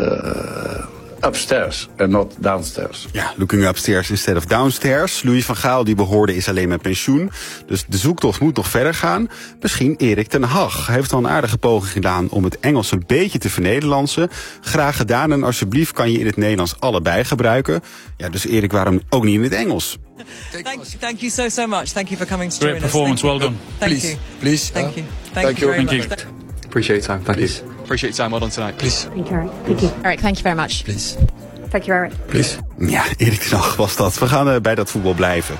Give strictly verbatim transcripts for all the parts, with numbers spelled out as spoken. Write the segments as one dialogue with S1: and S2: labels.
S1: uh, upstairs and not downstairs.
S2: Ja, looking upstairs instead of downstairs. Louis van Gaal, die behoorde, is alleen met pensioen. Dus de zoektocht moet nog verder gaan. Misschien Erik ten Hag. Hij heeft al een aardige poging gedaan om het Engels een beetje te vernederlandsen. Graag gedaan en alsjeblieft kan je in het Nederlands allebei gebruiken. Ja, dus Erik, waarom ook niet in het Engels?
S3: Thank, thank you so, so much. Thank you for coming to
S4: Great
S3: join
S4: performance,
S3: us.
S4: well done.
S3: Thank
S5: Please,
S3: you.
S5: please.
S3: Thank
S5: uh,
S3: you. Thank,
S5: thank
S3: you
S5: you.
S3: very
S4: Thank
S3: much.
S4: you.
S5: Appreciate your time. Thank
S4: Please.
S5: you.
S4: Appreciate your time, well done tonight.
S5: Please.
S6: Thank you, Thank you.
S7: All right, thank you very much.
S5: Please.
S6: Thank you, Eric.
S5: Please.
S2: Ja, Erik ten Hag was dat. We gaan uh, bij dat voetbal blijven.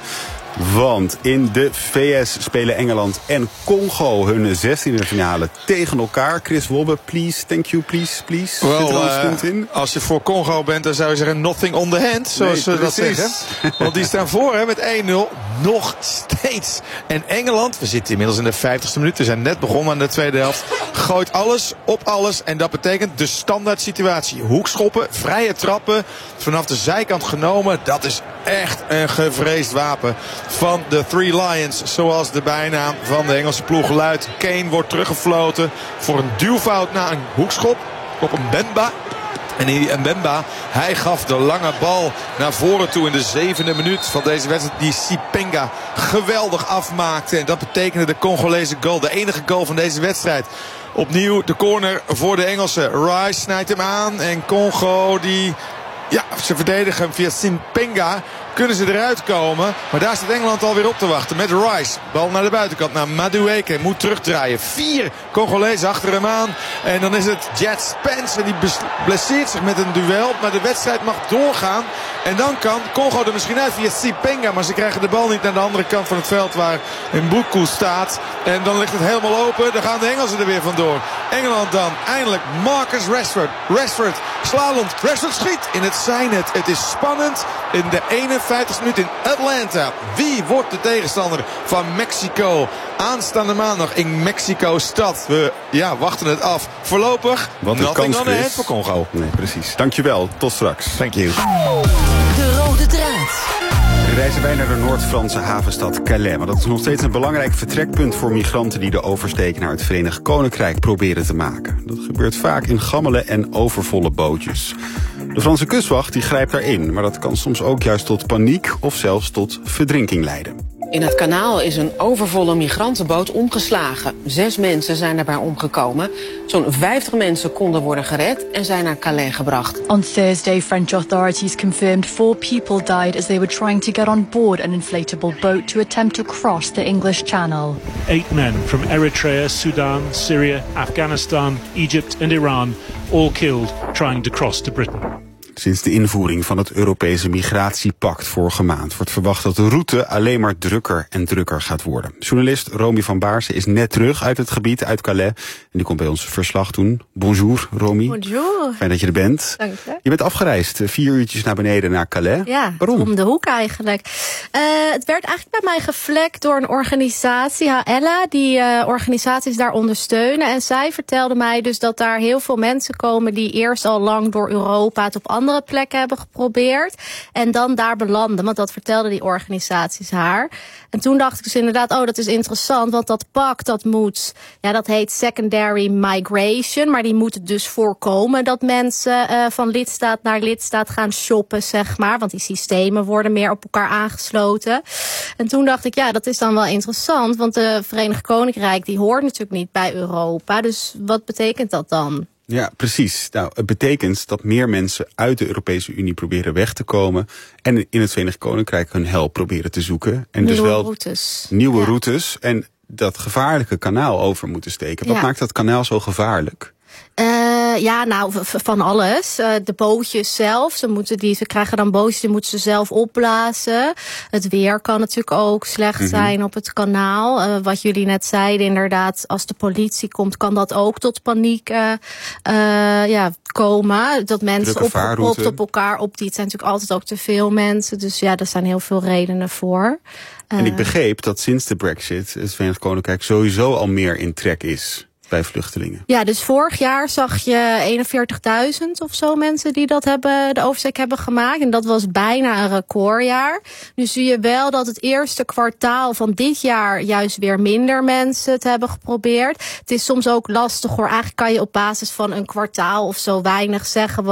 S2: Want in de V S spelen Engeland en Congo hun zestiende finale tegen elkaar. Chris Wobbe, please, thank you, please, please.
S8: Wel,
S2: Zit er al een
S8: uh,
S2: stunt in?
S8: als je voor Congo bent, dan zou je zeggen nothing on the hand, zoals ze
S2: Nee,
S8: dat
S2: precies.
S8: zeggen. Want die staan voor hè, met één nul, nog steeds. En Engeland, we zitten inmiddels in de vijftigste minuut, we zijn net begonnen aan de tweede helft, gooit alles op alles. En dat betekent de standaard situatie. Hoekschoppen, vrije trappen, vanaf de zijkant genomen. Dat is echt een gevreesd wapen van de Three Lions, zoals de bijnaam van de Engelse ploeg luidt. Kane wordt teruggefloten voor een duwfout na een hoekschop op een Mbemba. En die Mbemba, hij gaf de lange bal naar voren toe in de zevende minuut van deze wedstrijd. Die Sipenga geweldig afmaakte. En dat betekende de Congolese goal. De enige goal van deze wedstrijd. Opnieuw de corner voor de Engelsen. Rice snijdt hem aan. En Congo die... Ja, ze verdedigen via Sipenga. Kunnen ze eruit komen. Maar daar staat Engeland alweer op te wachten. Met Rice. Bal naar de buitenkant. Naar Madueke. Moet terugdraaien. Vier Congolezen achter hem aan. En dan is het Jet Spence. En die blesseert zich met een duel. Maar de wedstrijd mag doorgaan. En dan kan Congo er misschien uit via Sipenga. Maar ze krijgen de bal niet naar de andere kant van het veld waar Mbuku staat. En dan ligt het helemaal open. Dan gaan de Engelsen er weer vandoor. Engeland dan. Eindelijk Marcus Rashford. Rashford slalom. Rashford schiet in het zijnet. Het is spannend. In de eenenvijftigste minuut in Atlanta. Wie wordt de tegenstander van Mexico? Aanstaande maandag in Mexico-stad. We ja, wachten het af. Voorlopig
S2: Wat een
S8: nothing
S2: kans,
S8: on the hand
S2: Chris.
S8: voor Congo.
S2: Nee, precies. Dankjewel. Tot straks.
S8: Thank you.
S3: De rode draad.
S2: We reizen wij naar de Noord-Franse havenstad Calais. Maar dat is nog steeds een belangrijk vertrekpunt voor migranten die de oversteek naar het Verenigd Koninkrijk proberen te maken. Dat gebeurt vaak in gammele en overvolle bootjes. De Franse kustwacht die grijpt daarin, maar dat kan soms ook juist tot paniek of zelfs tot verdrinking leiden.
S9: In het kanaal is een overvolle migrantenboot omgeslagen. Zes mensen zijn daarbij omgekomen. Zo'n vijftig mensen konden worden gered en zijn naar Calais gebracht.
S10: On Thursday, French authorities confirmed four people died as they were trying to get on board an inflatable boat to attempt to cross the English Channel.
S4: Eight men from Eritrea, Sudan, Syria, Afghanistan, Egypt and Iran, all killed trying to cross to Britain.
S2: Sinds de invoering van het Europese migratiepact vorige maand wordt verwacht dat de route alleen maar drukker en drukker gaat worden. Journalist Romy van Baarsen is net terug uit het gebied, uit Calais. En die komt bij ons verslag doen. Bonjour, Romy.
S7: Bonjour.
S2: Fijn dat je er bent.
S7: Dank je.
S2: Je bent afgereisd, vier uurtjes naar beneden naar Calais.
S7: Ja,
S2: waarom?
S7: Om de hoek eigenlijk. Uh, het werd eigenlijk bij mij gevlekt door een organisatie, H L A, die uh, organisaties daar ondersteunen. En zij vertelde mij dus dat daar heel veel mensen komen die eerst al lang door Europa het op andere plekken hebben geprobeerd. En dan daar belanden, want dat vertelden die organisaties haar. En toen dacht ik dus inderdaad, oh, dat is interessant, want dat pact, dat moet, ja, dat heet secondary migration, maar die moet het dus voorkomen dat mensen uh, van lidstaat naar lidstaat gaan shoppen, zeg maar, want die systemen worden meer op elkaar aangesloten. En toen dacht ik, ja, dat is dan wel interessant, want de Verenigd Koninkrijk, die hoort natuurlijk niet bij Europa, dus wat betekent dat dan?
S2: Ja, precies. Nou, het betekent dat meer mensen uit de Europese Unie proberen weg te komen en in het Verenigd Koninkrijk hun hel proberen te zoeken. En
S7: nieuwe
S2: dus wel
S7: routes.
S2: Nieuwe
S7: ja.
S2: routes en dat gevaarlijke kanaal over moeten steken. Wat
S7: ja.
S2: maakt dat kanaal zo gevaarlijk?
S7: Uh, ja, nou, v- van alles. Uh, de bootjes zelf, ze, moeten die, ze krijgen dan bootjes, die moeten ze zelf opblazen. Het weer kan natuurlijk ook slecht mm-hmm. zijn op het kanaal. Uh, wat jullie net zeiden, inderdaad, als de politie komt, kan dat ook tot paniek uh, uh, ja, komen. Dat mensen opgepropt op elkaar op. Het zijn natuurlijk altijd ook te veel mensen. Dus ja, er zijn heel veel redenen voor. Uh,
S2: en ik begreep dat sinds de Brexit het Verenigd Koninkrijk sowieso al meer in trek is bij vluchtelingen.
S7: Ja, dus vorig jaar zag je eenenveertigduizend of zo mensen die dat hebben, de oversteek hebben gemaakt. En dat was bijna een recordjaar. Nu zie je wel dat het eerste kwartaal van dit jaar juist weer minder mensen het hebben geprobeerd. Het is soms ook lastig hoor. Eigenlijk kan je op basis van een kwartaal of zo weinig zeggen.